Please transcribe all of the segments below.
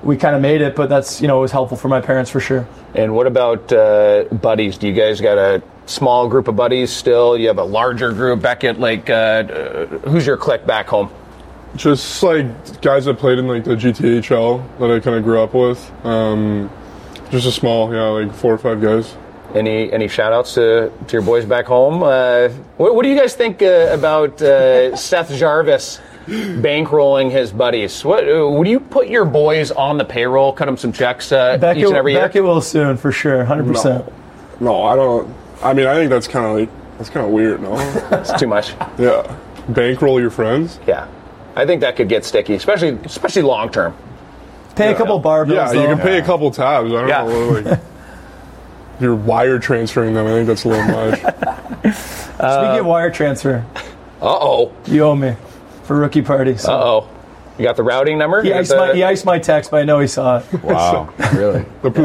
we kind of made it, but that's, it was helpful for my parents for sure. And what about buddies? Do you guys got a small group of buddies still? You have a larger group? Beckett, who's your clique back home? Just like guys that played in like the GTHL that I kind of grew up with. Just a small, like 4 or 5 guys. Any shout outs to your boys back home? What do you guys think about Seth Jarvis bankrolling his buddies? Would you put your boys on the payroll, cut them some checks each and every year? Beckett will soon for sure, 100%. No, I don't. I mean, I think that's kind of weird. No, it's too much. Yeah, bankroll your friends. Yeah, I think that could get sticky, especially long term. Pay a couple bar bills. Yeah, you can pay a couple tabs. I don't know. If you're wire transferring them, I think that's a little much. Speaking of wire transfer. Uh-oh. You owe me for rookie party. So. Uh-oh. You got the routing number? He iced my text, but I know he saw it. Wow. Really?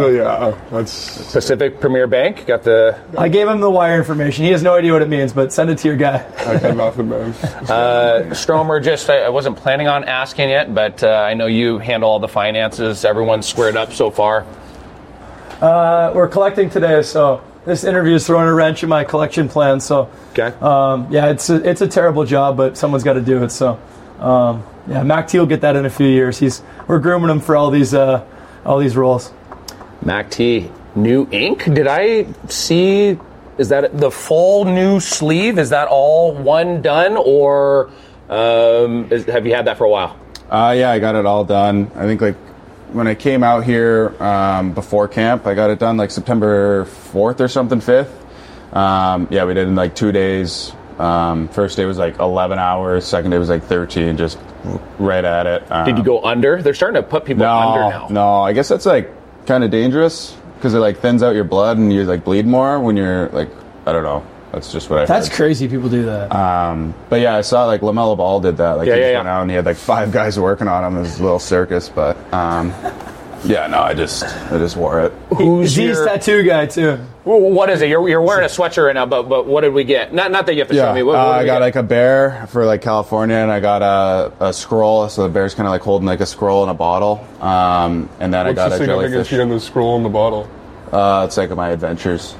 That's Pacific Premier Bank got the... I gave him the wire information. He has no idea what it means, but send it to your guy. I got nothing, man. Stromer, I wasn't planning on asking yet, but I know you handle all the finances. Everyone's squared up so far. We're collecting today, so this interview is throwing a wrench in my collection plan. So, okay. It's a terrible job, but someone's got to do it. So, Mac T will get that in a few years. We're grooming him for all these roles. Mac T, new ink? Did I see? Is that the full new sleeve? Is that all one done, or have you had that for a while? Yeah, I got it all done. I think when I came out here before camp, I got it done September 4th or something, 5th. We did it in 2 days. First day was 11 hours. Second day was 13, just right at it. Did you go under? They're starting to put people under now. No, I guess that's kind of dangerous because it thins out your blood and you bleed more when you're I don't know. That's just what I heard. That's crazy people do that. But yeah, I saw LaMelo Ball did that. He went out and he had 5 guys working on him. It was a little circus, but I just wore it. He's tattoo guy too. What is it? You're wearing a sweatshirt right now, but what did we get? Not that you have to show me. What I got a bear for California, and I got a scroll. So the bear's kind of holding a scroll in a bottle. And then I got a jellyfish. What's the significance behind the scroll in the bottle? It's my adventures.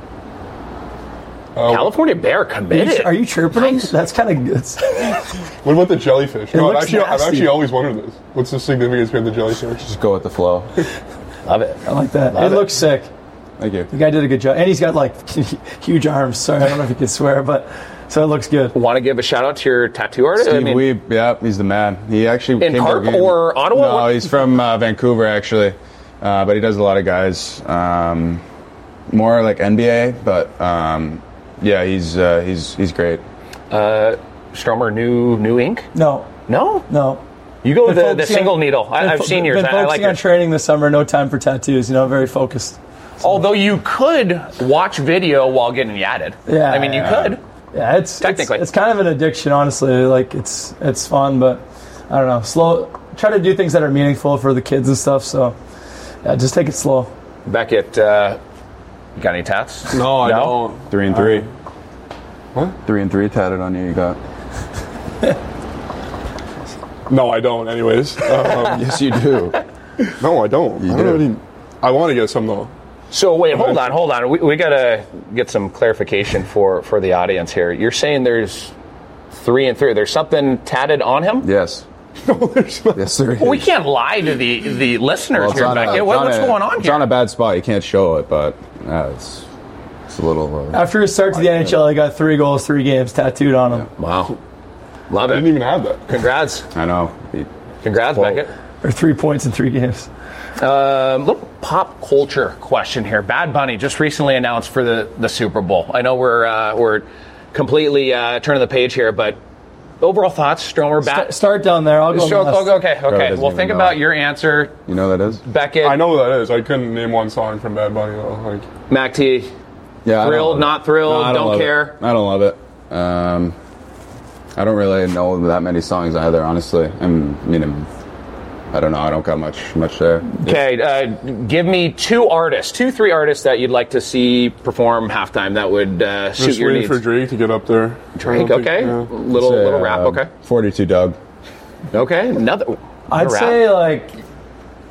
California bear committed. Are you chirping him? That's kind of good. What about the jellyfish? No, I've actually always wondered this. What's the significance behind the jellyfish? Just go with the flow. Love it. I like that. It looks sick. Thank you. The guy did a good job. And he's got huge arms. Sorry, I don't know if you can swear, but so it looks good. Want to give a shout out to your tattoo artist? Steve Weeb, he's the man. He actually in came Park to or Ottawa? No, he's from Vancouver actually. But he does a lot of guys. More NBA, but he's great. Stromer, new ink? No. You go with the single needle. I've seen yours. I like on training this summer. No time for tattoos. Very focused. So. Although you could watch video while getting yadded. Yeah. I mean, you could. Yeah, it's kind of an addiction, honestly. It's fun, but I don't know. Try to do things that are meaningful for the kids and stuff. So, yeah, just take it slow. Beckett, you got any tats? No, I don't. 3 and 3. What? 3 and 3 tatted on you. You got. No, I don't. Anyways, yes, you do. No, I don't. I want to get some though. So wait, hold on. We gotta get some clarification for the audience here. You're saying there's 3 and 3. There's something tatted on him? Yes. No, there's not. Yes, there is. Well, we can't lie to the listeners here, Beckett. What's going on here? It's on a bad spot. You can't show it, but it's a little. After his start to the NHL, he got 3 goals, 3 games tattooed on him. Yeah. Wow. Love it. I didn't even have that. Congrats. I know. Congrats, Beckett. Or 3 points in 3 games. Little pop culture question here. Bad Bunny just recently announced for the Super Bowl. I know we're completely turning the page here, but overall thoughts, Stromer? Start down there. I'll go. Okay. Well, think about your answer. You know what that is? Beckett. I know what that is. I couldn't name one song from Bad Bunny though. Mac T. Yeah. Thrilled, not thrilled, no, don't care. I don't love it. I don't really know that many songs either, honestly. I don't know. I don't got much there. Okay, give me 3 artists that you'd like to see perform halftime that would suit your needs. Just waiting for Drake to get up there. Drake, okay. Little rap, okay. 42 Doug. Okay, another I'd rap. say